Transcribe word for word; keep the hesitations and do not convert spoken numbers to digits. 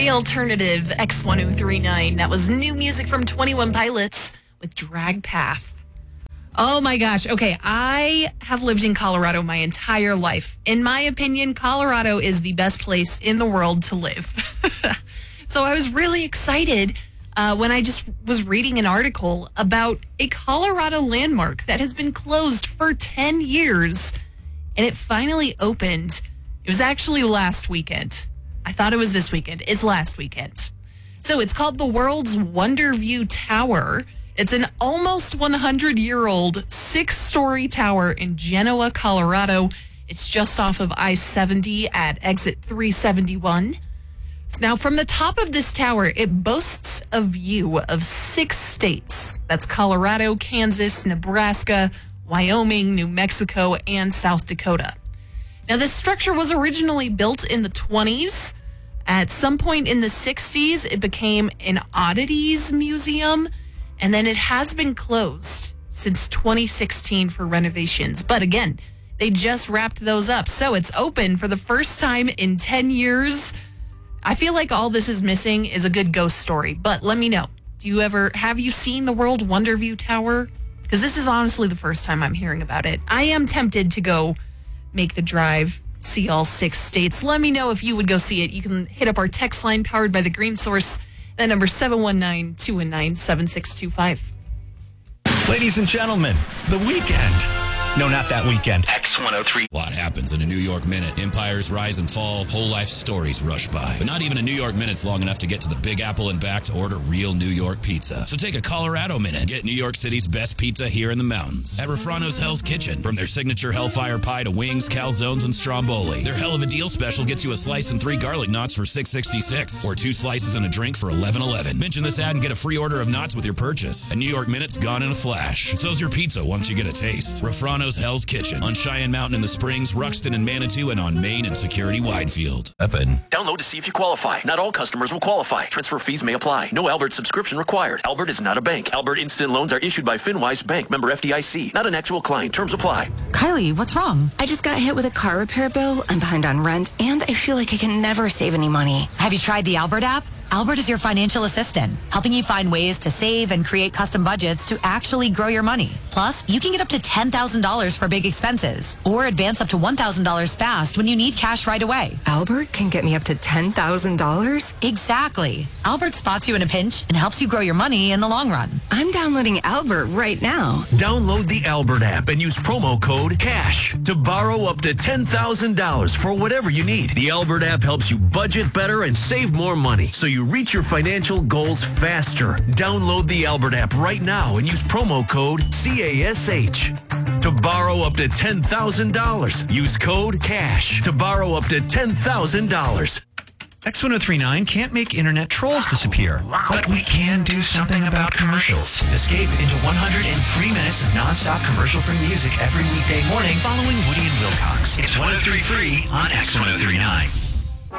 The alternative X ten thirty-nine. That was new music from twenty-one Pilots with Drag Path. Oh my gosh. Okay, I have lived in Colorado my entire life. In my opinion, Colorado is the best place in the world to live. So I was really excited uh, when I just was reading an article about a Colorado landmark that has been closed for ten years. And it finally opened. It was actually last weekend. I thought it was this weekend. It's last weekend. So it's called the World's Wonder View Tower. It's an almost one hundred year old six-story tower in Genoa, Colorado. It's just off of I seventy at exit three seventy-one. Now, from the top of this tower, it boasts a view of six states. That's Colorado, Kansas, Nebraska, Wyoming, New Mexico, and South Dakota. Now, this structure was originally built in the twenties. At some point in the sixties, it became an oddities museum, and then it has been closed since twenty sixteen for renovations. But again, they just wrapped those up, so it's open for the first time in ten years. I feel like all this is missing is a good ghost story, but let me know. Do you ever, have you seen the World Wonder View Tower? Because this is honestly the first time I'm hearing about it. I am tempted to go make the drive, see all six states. Let me know if you would go see it. You can hit up our text line powered by the Green Source. That number seven one nine, two one nine, seven six two five. Ladies and gentlemen, the weekend. No, not that weekend. X one oh three. A lot happens in a New York minute. Empires rise and fall. Whole life stories rush by. But not even a New York minute's long enough to get to the Big Apple and back to order real New York pizza. So take a Colorado minute. Get New York City's best pizza here in the mountains. At Refrano's Hell's Kitchen. From their signature Hellfire Pie to wings, calzones, and stromboli. Their hell of a deal special gets you a slice and three garlic knots for six sixty-six. Or two slices and a drink for eleven eleven. Mention this ad and get a free order of knots with your purchase. A New York minute's gone in a flash. So's your pizza once you get a taste. Refrano's Hell's Kitchen. On Cheyenne Mountain in the Springs, Ruxton and Manitou, and on Main and Security Widefield. Weapon. Download to see if you qualify. Not all customers will qualify. Transfer fees may apply. No Albert subscription required. Albert is not a bank. Albert Instant Loans are issued by FinWise Bank, member F D I C. Not an actual client. Terms apply. Kylie, what's wrong? I just got hit with a car repair bill. I'm behind on rent, and I feel like I can never save any money. Have you tried the Albert app? Albert is your financial assistant, helping you find ways to save and create custom budgets to actually grow your money. Plus, you can get up to ten thousand dollars for big expenses or advance up to one thousand dollars fast when you need cash right away. Albert can get me up to ten thousand dollars? Exactly. Albert spots you in a pinch and helps you grow your money in the long run. I'm downloading Albert right now. Download the Albert app and use promo code CASH to borrow up to ten thousand dollars for whatever you need. The Albert app helps you budget better and save more money, so you reach your financial goals faster. Download the Albert app right now and use promo code C A S H to borrow up to ten thousand dollars. Use code CASH to borrow up to ten thousand dollars. X ten thirty-nine can't make internet trolls disappear, but we can do something about commercials. Escape into one hundred three minutes of nonstop commercial-free music every weekday morning following Woody and Wilcox. It's one oh three free on X ten thirty-nine.